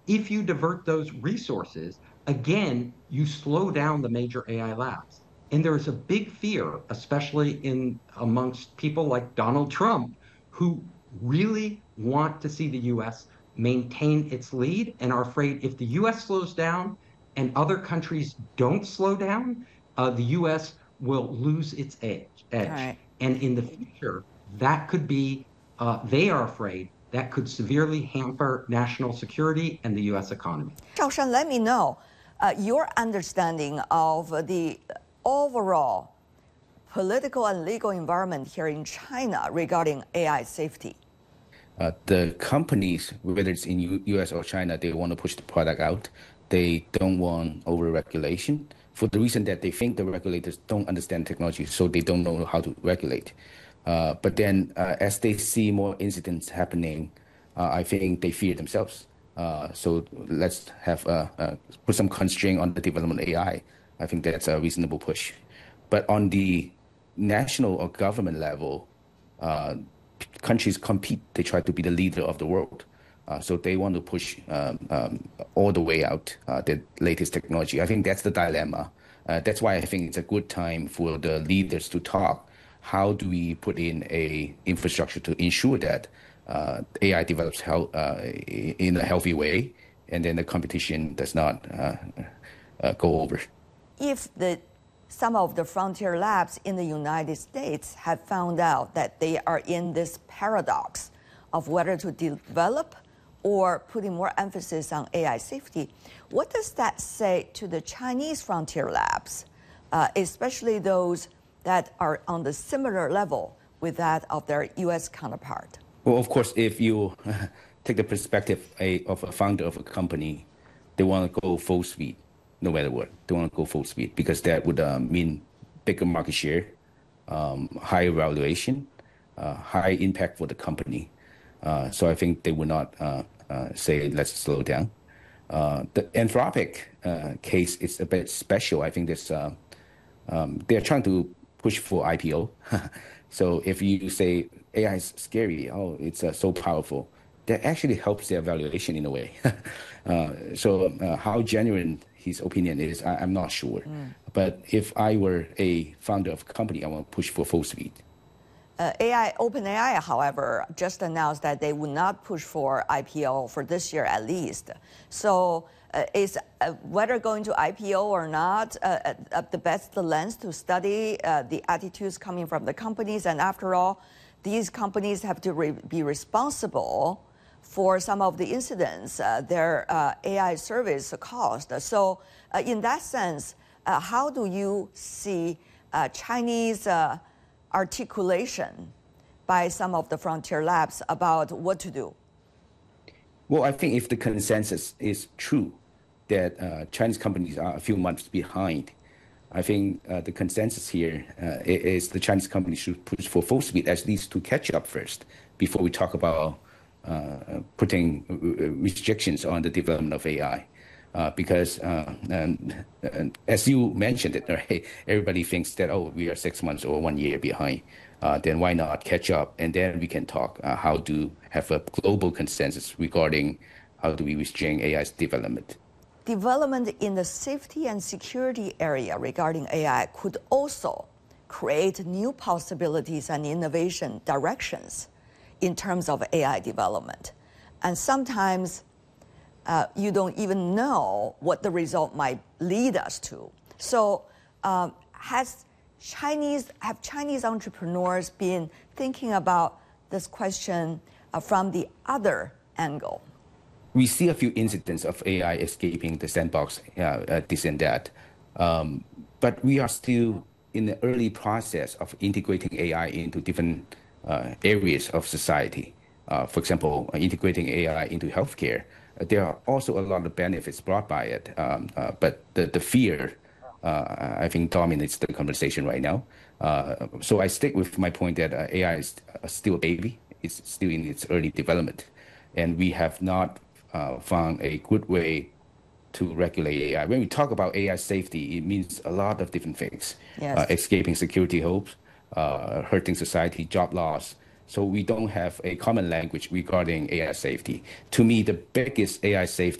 if you divert those resources, again, you slow down the major AI labs. And there is a big fear, especially in amongst people like Donald Trump, who really want to see the US maintain its lead and are afraid if the US slows down and other countries don't slow down, the US will lose its All edge. right. And in the future, that could be, they are afraid that could severely hamper national security and the US economy. Zhao Shan, let me know your understanding of the overall political and legal environment here in China regarding AI safety. The companies, whether it's in US or China, they want to push the product out. They don't want over-regulation for the reason that they think the regulators don't understand technology, so they don't know how to regulate. But then as they see more incidents happening, I think they fear themselves. So let's have put some constraint on the development of AI. I think that's a reasonable push. But on the national or government level, countries compete. They try to be the leader of the world. So they want to push all the way out the latest technology. I think that's the dilemma. That's why I think it's a good time for the leaders to talk. How do we put in a infrastructure to ensure that AI develops in a healthy way, and then the competition does not go over? If some of the frontier labs in the United States have found out that they are in this paradox of whether to develop or putting more emphasis on AI safety, what does that say to the Chinese frontier labs, especially those that are on the similar level with that of their US counterpart? Well, of course, if you take the perspective of a founder of a company, they want to go full speed, no matter what. They want to go full speed because that would mean bigger market share, higher valuation, high impact for the company. So I think they would not say, let's slow down. The Anthropic case is a bit special. I think they're trying to push for IPO. So if you say AI is scary, oh, it's so powerful, that actually helps their valuation in a way. So how genuine his opinion is, I'm not sure. But if I were a founder of a company, I want to push for full speed. OpenAI, however, just announced that they would not push for IPO for this year at least. So is whether going to IPO or not the best lens to study the attitudes coming from the companies? And after all, these companies have to be responsible for some of the incidents their AI service caused. So in that sense, how do you see Chinese articulation by some of the frontier labs about what to do? Well, I think if the consensus is true that Chinese companies are a few months behind, I think the consensus here is the Chinese companies should push for full speed, at least to catch up first, before we talk about putting restrictions on the development of AI. Because as you mentioned it, right, everybody thinks that, oh, we are 6 months or 1 year behind. Then why not catch up? And then we can talk how to have a global consensus regarding how do we restrain AI's development. Development in the safety and security area regarding AI could also create new possibilities and innovation directions in terms of AI development. And sometimes you don't even know what the result might lead us to. So have Chinese entrepreneurs been thinking about this question from the other angle? We see a few incidents of AI escaping the sandbox, this and that. But we are still in the early process of integrating AI into different areas of society. For example, integrating AI into healthcare. There are also a lot of benefits brought by it. But the fear, I think, dominates the conversation right now. So I stick with my point that AI is still a baby. It's still in its early development. And we have not found a good way to regulate AI. When we talk about AI safety, it means a lot of different things. Yes. Escaping security hopes, hurting society, job loss. So we don't have a common language regarding AI safety. To me, the biggest AI safety